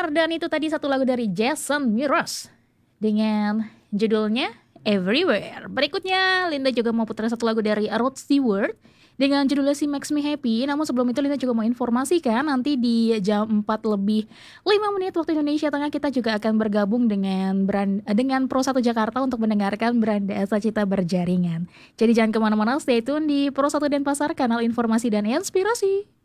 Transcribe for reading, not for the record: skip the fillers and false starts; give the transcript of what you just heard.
Denpasar dan itu tadi satu lagu dari Jason Mraz dengan judulnya Everywhere. Berikutnya Linda juga mau putar satu lagu dari Rod Stewart dengan judulnya Si Makes Me Happy. Namun sebelum itu Linda juga mau informasikan nanti di jam 4 lebih 5 menit waktu Indonesia Tengah kita juga akan bergabung dengan Pro 1 Jakarta untuk mendengarkan Beranda Asa Cita Berjaringan. Jadi jangan kemana-mana, stay tune di Pro 1 Denpasar, kanal informasi dan inspirasi.